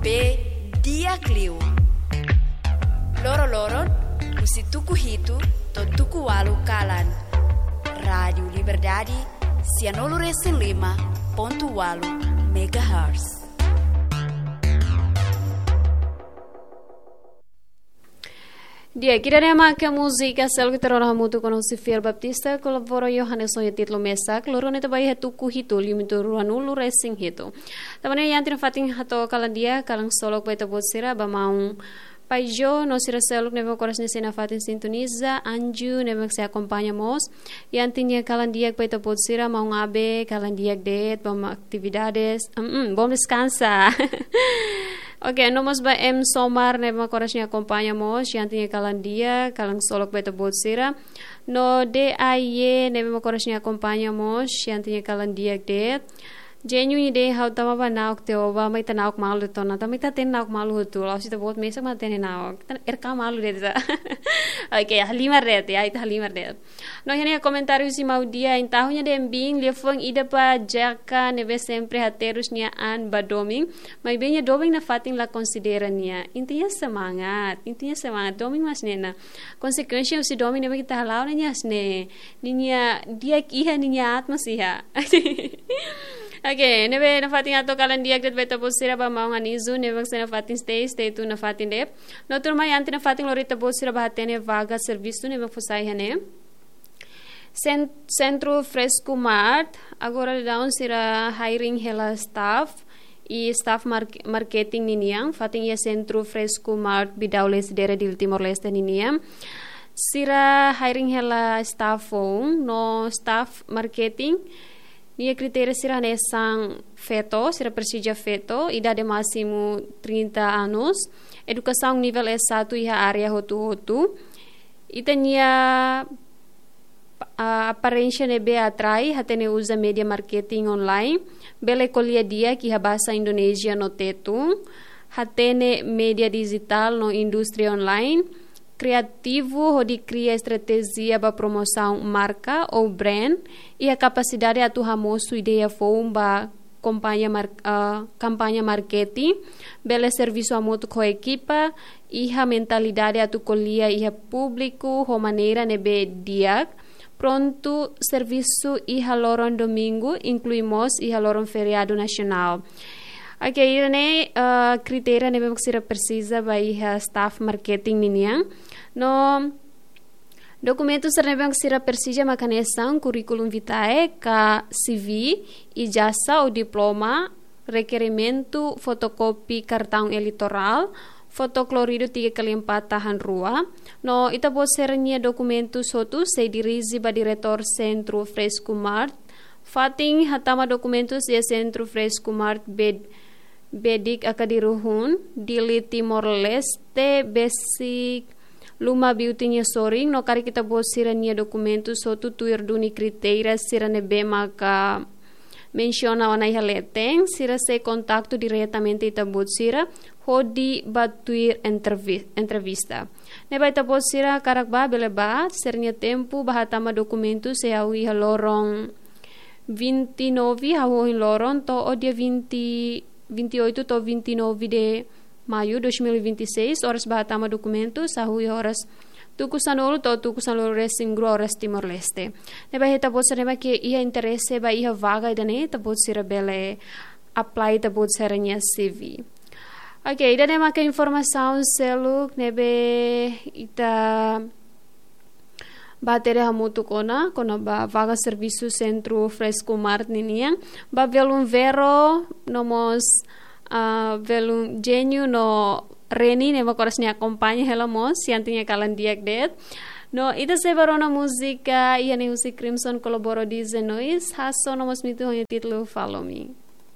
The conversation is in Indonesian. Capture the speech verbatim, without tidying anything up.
be dia kliu. Loro-loron musi tuku hitu to tuku walu kalan. Radio Liberdade cianolo resen lima ponto walu megahertz. Dia kira nama ke musika sel kita orang mutu kono si Fiel Baptista kolaboro Yohanes so titlo mesak loro neta bai hatuku hito limitu ruanulu racing hito. Tamane yantin fating hato kala dia kalang solok bai tabot sira ba maung Paijo no sira seluk neva coras ne sena fatin sintoniza anju neva se acompañamos yantin ya kalan dia bai tabot sira maung abe kalan dia det bom actividades um, um, bom descansa. Ok, nomos ba M Somar nema coras ni acompañamos, yantinya kalan dia, kalang solok beta botsira. No D A Y nema coras ni acompañamos, yantinya kalan dia det. Jenyu ni de hau tama ba nauk te oba mai ta nauk malu to na ta mai ta ten nauk malu tu la si ta bot mesa ma ten nauk ta er ka malu de za. Ok, halimar de ya ita halimar de. No hanya komentário si mau dia in tahunya de bing le fong ida pa jaka neve sempre haterus nia an ba doming mai benya doming na fating la considera nia intinya semangat intinya semangat doming mas nena konsekuensi si doming neve kita halau nia sne ninya dia kiha ninya atma siha. Okay, nebe na fatin ato kalan dia gret beta posira ba maung anizu nebe na fatin stay stay tu na fatin de no tur mai anti na fatin lorita posira ba hatene vaga serviço nebe fosai hane Centro Fresco Mart agora down sira hiring hela staff e staff mark marketing niniang fatin ia Centro Fresco Mart bidaules dere di Timor Leste niniang sira hiring hela staff no staff marketing Nia kriteria sira nesang feto, sira persija feto, idade máximo trinta anos, educação nível S satu iha area hotu-hotu, ita nia uh, aparência nebe atrai, hatene usa media marketing online, bele kolia dia ki bahasa Indonesia no tetu, hatene media digital no industria online, criativo onde cria estratégia para promoção marca ou brand e a capacidade de atuar moço ideia fomba campanha mar, uh, campanha marketing bela serviço a moto com a equipa e a mentalidade atu colia e a público a maneira nebe dia pronto serviço e a loron domingo incluímos e a loron feriado nacional. Ok, ini uh, kriteria nebe maksira precisa bai staff marketing niniang. No documento ser nebe maksira precisa makanesang curriculum vitae ka C V, ijazah ou diploma, requerimento, fotokopi cartão eleitoral, fotoclorido tiga kali empat tahan rua. No ita bot sernya documento sotu se dirige ba diretor Centro Fresco Mart. Fating hatama documentos ya Centro Fresco Mart bed bedik akadiruhun dili Timor Leste basic luma biutinya soring no kari kita bos siranya dokumentu sotu tuir duni kriteria sirane be maka menciona wanai haleteng sira se kontaktu diretamente ita bot sira hodi batuir entrevista neba ita bot sira karak ba bele ba sernya tempo bahatama dokumentu se awi halorong vinte e nove hawohin loron to o dia vinte vinte e oito to vinte e nove de maio dois mil e vinte e seis horas bahatama documentos sahui horas tuku sanolo to tuku sanolo resingro horas Timor Leste neba heta bot serema ke ia interesse ba ia vaga idane ta bot sira bele apply ta bot seranya C V. Ok, idane ma ke informação seluk nebe ita batere hamutu kona kona ba vaga serviço Centro Fresco Mart niniang ba velum vero nomos uh, velum genio no reni nema koras ni acompaña helamos yantinya kalan diak det no ita se varona música e a music Crimson colaboro dize nois haso nomos mitu honya titlo follow me.